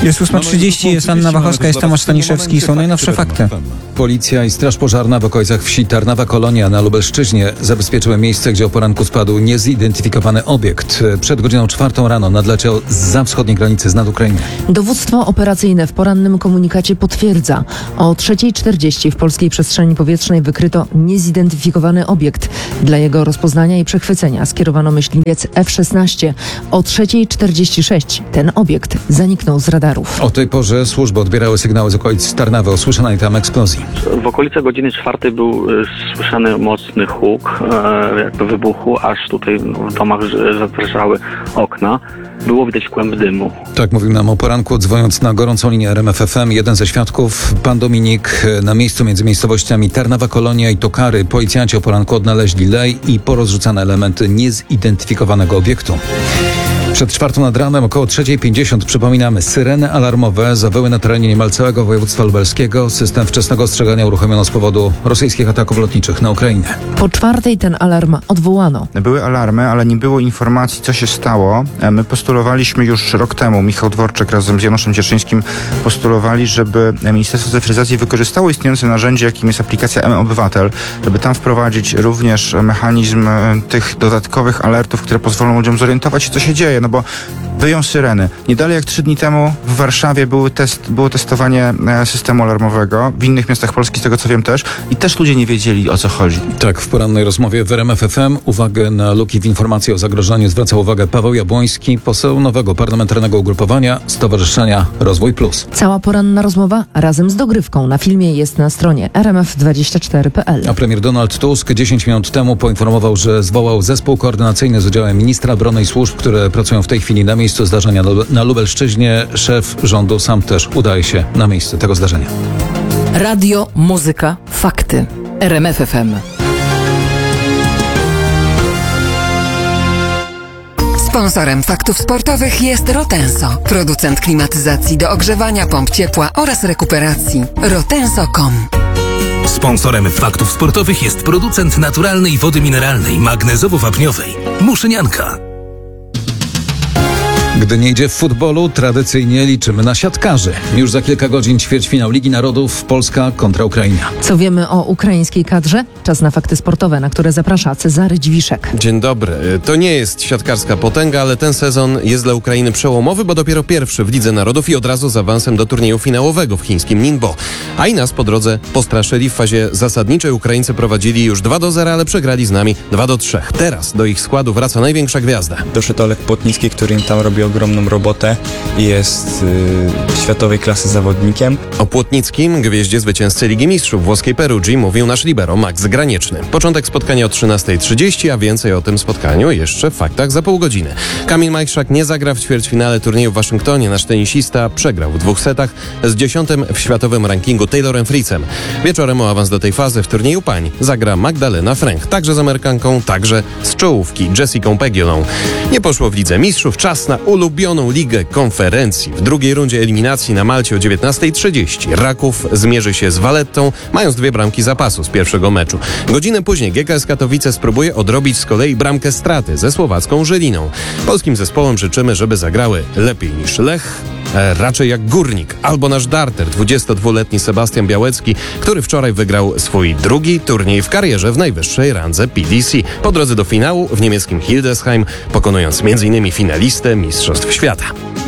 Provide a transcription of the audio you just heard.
Jest 8:30, jest Anna Wachowska, jest Tomasz Staniszewski, są najnowsze fakty. Policja i Straż Pożarna w okolicach wsi Tarnawa Kolonia na Lubelszczyźnie zabezpieczyły miejsce, gdzie o poranku spadł niezidentyfikowany obiekt. Przed godziną 4 rano nadleciał zza wschodniej granicy z nad Ukrainy. Dowództwo operacyjne w porannym komunikacie potwierdza. O 3:40 w polskiej przestrzeni powietrznej wykryto niezidentyfikowany obiekt. Dla jego rozpoznania i przechwycenia skierowano myśliwiec F-16. O 3:46 ten obiekt zaniknął z radarów. O tej porze służby odbierały sygnały z okolic Tarnawy o słyszanej tam eksplozji. W okolicach godziny 4 był słyszany mocny huk, jakby wybuchu, aż tutaj w domach zadrżały okna. Było widać kłęb dymu. Tak mówił nam o poranku, dzwoniąc na gorącą linię RMF FM, jeden ze świadków, pan Dominik. Na miejscu między miejscowościami Tarnawa Kolonia i Tokary policjanci o poranku odnaleźli lej i porozrzucane elementy niezidentyfikowanego obiektu. Przed 4 nad ranem, około 3:50, przypominamy, syreny alarmowe zawyły na terenie niemal całego województwa lubelskiego. System wczesnego ostrzegania uruchomiono z powodu rosyjskich ataków lotniczych na Ukrainę. Po 4 ten alarm odwołano. Były alarmy, ale nie było informacji, co się stało. My postulowaliśmy już rok temu, Michał Dworczyk razem z Januszem Cieszyńskim postulowali, żeby Ministerstwo Cyfryzacji wykorzystało istniejące narzędzie, jakim jest aplikacja mObywatel, żeby tam wprowadzić również mechanizm tych dodatkowych alertów, które pozwolą ludziom zorientować się, co się dzieje. No bo wyją syreny. Nie dalej jak 3 dni temu w Warszawie było testowanie systemu alarmowego. W innych miastach Polski, z tego co wiem też. I też ludzie nie wiedzieli, o co chodzi. Tak, w porannej rozmowie w RMF FM uwagę na luki w informacji o zagrożeniu zwracał uwagę Paweł Jabłoński, poseł nowego parlamentarnego ugrupowania Stowarzyszenia Rozwój Plus. Cała poranna rozmowa razem z dogrywką na filmie jest na stronie rmf24.pl. A premier Donald Tusk 10 minut temu poinformował, że zwołał zespół koordynacyjny z udziałem ministra obrony i służb, które pracują w tej chwili na miejscu zdarzenia na Lubelszczyźnie. Szef rządu sam też udaje się na miejsce tego zdarzenia. Radio, muzyka, fakty. RMF FM. Sponsorem faktów sportowych jest Rotenso, producent klimatyzacji do ogrzewania, pomp ciepła oraz rekuperacji. Rotenso.com. Sponsorem faktów sportowych jest producent naturalnej wody mineralnej magnezowo-wapniowej Muszynianka. Gdy nie idzie w futbolu, tradycyjnie liczymy na siatkarzy. Już za kilka godzin ćwierćfinał Ligi Narodów Polska kontra Ukraina. Co wiemy o ukraińskiej kadrze? Czas na fakty sportowe, na które zaprasza Cezary Dziwiszek. Dzień dobry. To nie jest siatkarska potęga, ale ten sezon jest dla Ukrainy przełomowy, bo dopiero pierwszy w Lidze Narodów i od razu z awansem do turnieju finałowego w chińskim Ningbo. A i nas po drodze postraszyli. W fazie zasadniczej Ukraińcy prowadzili już 2-0, ale przegrali z nami 2-3. Teraz do ich składu wraca największa gwiazda. Doszedł Olek Płotnicki, który im tam robi ogromną robotę i jest światowej klasy zawodnikiem. O Płotnickim, gwieździe zwycięzcy Ligi Mistrzów włoskiej Perugii, mówił nasz libero Max Granieczny. Początek spotkania o 13:30, a więcej o tym spotkaniu jeszcze w faktach za pół godziny. Kamil Majchrzak nie zagra w ćwierćfinale turnieju w Waszyngtonie. Nasz tenisista przegrał w 2 setach z 10. w światowym rankingu Taylorem Fritzem. Wieczorem o awans do tej fazy w turnieju pań zagra Magdalena Fręch, także z Amerykanką, także z czołówki Jessicą Pegulą. Nie poszło w Lidze Mistrzów, czas na ulubioną ligę konferencji. W drugiej rundzie eliminacji na Malcie o 19:30 Raków zmierzy się z Vallettą, mając 2 bramki zapasu z pierwszego meczu. Godzinę później GKS Katowice spróbuje odrobić z kolei bramkę straty ze słowacką Żyliną. Polskim zespołom życzymy, żeby zagrały lepiej niż Lech, raczej jak Górnik albo nasz darter, 22-letni Sebastian Białecki, który wczoraj wygrał swój drugi turniej w karierze w najwyższej randze PDC. Po drodze do finału w niemieckim Hildesheim, pokonując m.in. finalistę Mistrzostw Świata.